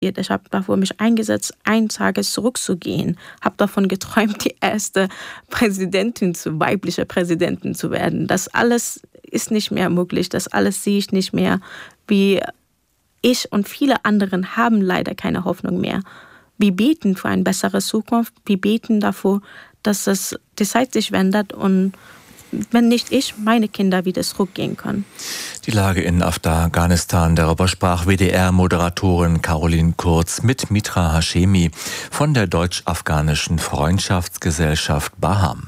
Ich habe dafür mich eingesetzt, eines Tages zurückzugehen. Habe davon geträumt, die erste weibliche Präsidentin zu werden. Das alles ist nicht mehr möglich. Das alles sehe ich nicht mehr. Wie ich und viele anderen haben leider keine Hoffnung mehr. Wir beten für eine bessere Zukunft. Wir beten dafür, dass die Zeit sich wendet und wenn nicht ich, meine Kinder wieder zurückgehen können. Die Lage in Afghanistan, darüber sprach WDR-Moderatorin Caroline Kurz mit Mitra Hashemi von der Deutsch-Afghanischen Freundschaftsgesellschaft Baham.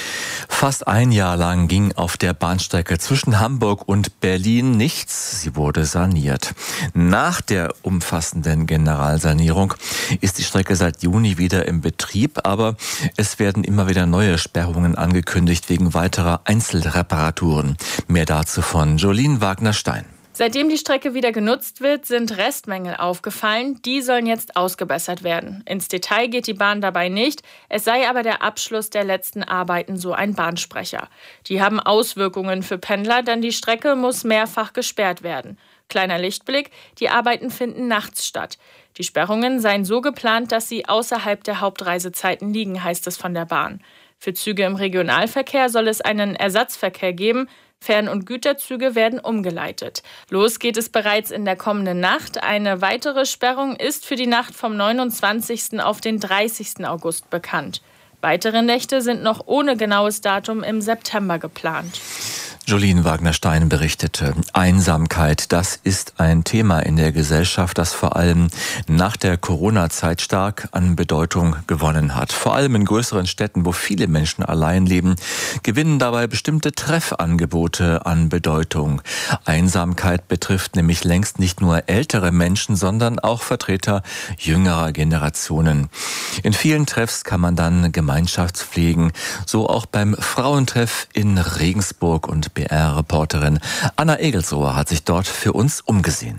Fast ein Jahr lang ging auf der Bahnstrecke zwischen Hamburg und Berlin nichts. Sie wurde saniert. Nach der umfassenden Generalsanierung ist die Strecke seit Juni wieder im Betrieb, aber es werden immer wieder neue Sperrungen angekündigt wegen weiterer Einzelreparaturen. Mehr dazu von Jolene Wagner-Stein. Seitdem die Strecke wieder genutzt wird, sind Restmängel aufgefallen. Die sollen jetzt ausgebessert werden. Ins Detail geht die Bahn dabei nicht. Es sei aber der Abschluss der letzten Arbeiten, so ein Bahnsprecher. Die haben Auswirkungen für Pendler, denn die Strecke muss mehrfach gesperrt werden. Kleiner Lichtblick, die Arbeiten finden nachts statt. Die Sperrungen seien so geplant, dass sie außerhalb der Hauptreisezeiten liegen, heißt es von der Bahn. Für Züge im Regionalverkehr soll es einen Ersatzverkehr geben. Fern- und Güterzüge werden umgeleitet. Los geht es bereits in der kommenden Nacht. Eine weitere Sperrung ist für die Nacht vom 29. auf den 30. August bekannt. Weitere Nächte sind noch ohne genaues Datum im September geplant. Jolene Wagner-Stein berichtete. Einsamkeit, das ist ein Thema in der Gesellschaft, das vor allem nach der Corona-Zeit stark an Bedeutung gewonnen hat. Vor allem in größeren Städten, wo viele Menschen allein leben, gewinnen dabei bestimmte Treffangebote an Bedeutung. Einsamkeit betrifft nämlich längst nicht nur ältere Menschen, sondern auch Vertreter jüngerer Generationen. In vielen Treffs kann man dann Gemeinschaft pflegen, so auch beim Frauentreff in Regensburg, und BR-Reporterin Anna Egelsrohr hat sich dort für uns umgesehen.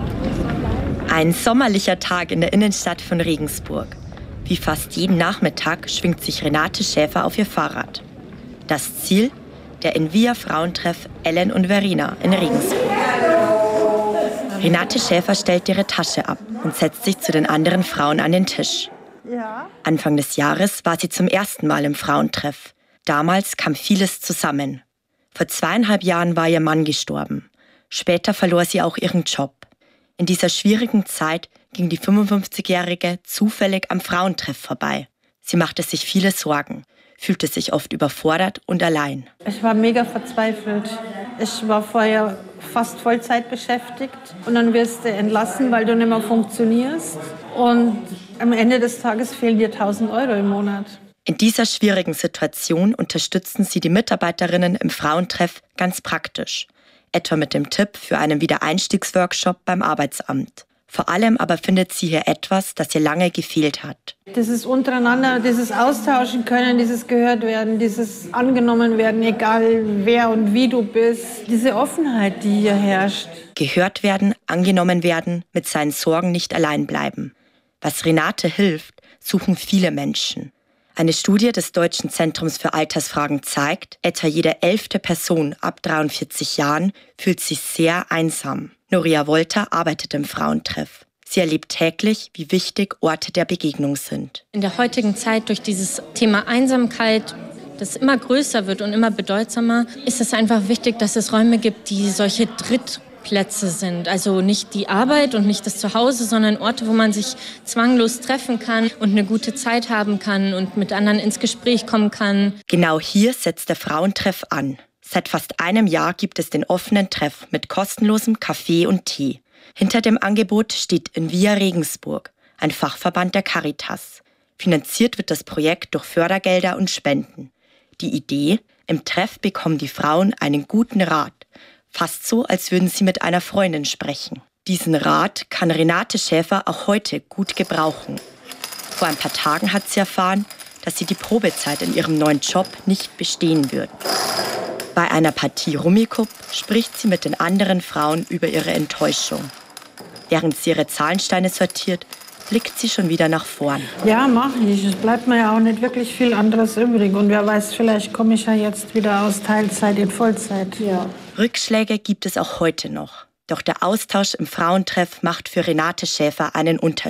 Ein sommerlicher Tag in der Innenstadt von Regensburg. Wie fast jeden Nachmittag schwingt sich Renate Schäfer auf ihr Fahrrad. Das Ziel? Der Envia Frauentreff Ellen und Verena in Regensburg. Renate Schäfer stellt ihre Tasche ab und setzt sich zu den anderen Frauen an den Tisch. Anfang des Jahres war sie zum ersten Mal im Frauentreff. Damals kam vieles zusammen. Vor 2,5 Jahren war ihr Mann gestorben. Später verlor sie auch ihren Job. In dieser schwierigen Zeit ging die 55-Jährige zufällig am Frauentreff vorbei. Sie machte sich viele Sorgen, fühlte sich oft überfordert und allein. Ich war mega verzweifelt. Ich war vorher fast Vollzeit beschäftigt und dann wirst du entlassen, weil du nicht mehr funktionierst. Und am Ende des Tages fehlen dir 1.000 € im Monat. In dieser schwierigen Situation unterstützen sie die Mitarbeiterinnen im Frauentreff ganz praktisch. Etwa mit dem Tipp für einen Wiedereinstiegsworkshop beim Arbeitsamt. Vor allem aber findet sie hier etwas, das ihr lange gefehlt hat. Dieses untereinander, dieses Austauschen können, dieses gehört werden, dieses angenommen werden, egal wer und wie du bist. Diese Offenheit, die hier herrscht. Gehört werden, angenommen werden, mit seinen Sorgen nicht allein bleiben. Was Renate hilft, suchen viele Menschen. Eine Studie des Deutschen Zentrums für Altersfragen zeigt, etwa jede 11. Person ab 43 Jahren fühlt sich sehr einsam. Noria Wolter arbeitet im Frauentreff. Sie erlebt täglich, wie wichtig Orte der Begegnung sind. In der heutigen Zeit durch dieses Thema Einsamkeit, das immer größer wird und immer bedeutsamer, ist es einfach wichtig, dass es Räume gibt, die solche Drittplätze sind. Also nicht die Arbeit und nicht das Zuhause, sondern Orte, wo man sich zwanglos treffen kann und eine gute Zeit haben kann und mit anderen ins Gespräch kommen kann. Genau hier setzt der Frauentreff an. Seit fast einem Jahr gibt es den offenen Treff mit kostenlosem Kaffee und Tee. Hinter dem Angebot steht Envia Regensburg, ein Fachverband der Caritas. Finanziert wird das Projekt durch Fördergelder und Spenden. Die Idee: Im Treff bekommen die Frauen einen guten Rat. Fast so, als würden sie mit einer Freundin sprechen. Diesen Rat kann Renate Schäfer auch heute gut gebrauchen. Vor ein paar Tagen hat sie erfahren, dass sie die Probezeit in ihrem neuen Job nicht bestehen wird. Bei einer Partie Rummikub spricht sie mit den anderen Frauen über ihre Enttäuschung. Während sie ihre Zahlensteine sortiert, blickt sie schon wieder nach vorn. Ja, mache ich. Es bleibt mir ja auch nicht wirklich viel anderes übrig. Und wer weiß, vielleicht komme ich ja jetzt wieder aus Teilzeit in Vollzeit. Ja. Rückschläge gibt es auch heute noch. Doch der Austausch im Frauentreff macht für Renate Schäfer einen Unterschied.